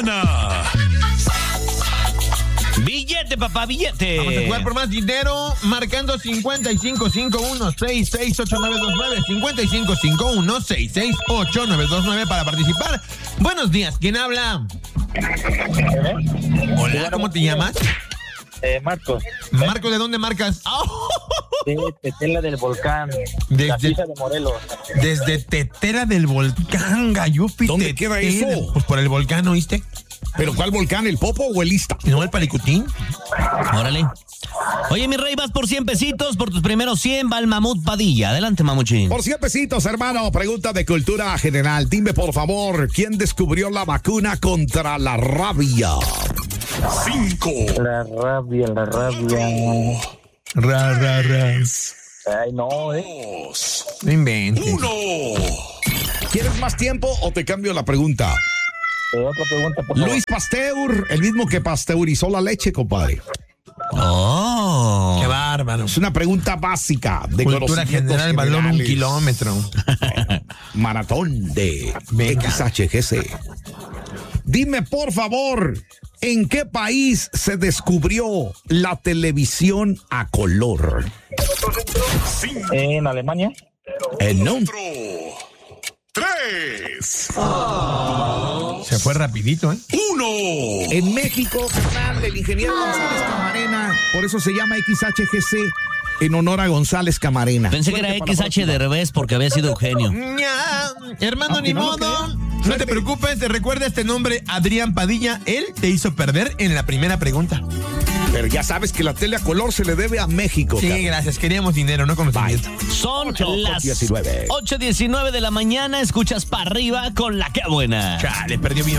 mañana. Billete, papá, billete. Vamos a jugar por más dinero marcando 5551-668929. 5551-668929 para participar. Buenos días, ¿quién habla? Hola, ¿cómo te llamas? Marcos. Marcos, ¿de dónde marcas? De Tetela del Volcán. La Pisa de Morelos. Desde Tetela del Volcán, Gayupi. ¿Dónde queda eso? Pues por el volcán, ¿oíste? ¿Pero cuál volcán? ¿El Popo o el Ista? ¿No el Palicutín? Órale. Oye, mi rey, vas por 100 pesitos. Por tus primeros 100 va el Mamut Padilla. Adelante, Mamuchín. Por 100 pesitos, hermano. Pregunta de cultura general. Dime, por favor, ¿quién descubrió la vacuna contra la rabia? 5. La rabia. Ay, no, 2. No inventes. 1. ¿Quieres más tiempo o te cambio la pregunta? Otra pregunta, por favor. Luis Pasteur, el mismo que pasteurizó la leche, compadre. Oh. Qué bárbaro. Es una pregunta básica de Cultura general, balón 1 kilómetro. Maratón de Venga. XHGC. Dime, por favor, ¿en qué país se descubrió la televisión a color? En Alemania. No. 3. Se fue rapidito, ¿eh? 1. En México, carnal, el ingeniero González Camarena. Por eso se llama XHGC, en honor a González Camarena. Pensé que era XH de revés porque había sido Eugenio. Ya, hermano, ni no lo modo. creo. No te preocupes, te recuerda este nombre, Adrián Padilla. Él te hizo perder en la primera pregunta. Pero ya sabes que la tele a color se le debe a México. Sí, carnal. gracias. Queríamos dinero, no conocimiento. Son 8:19. las 8:19 de la mañana. Escuchas para arriba con la que buena. Chale, perdió bien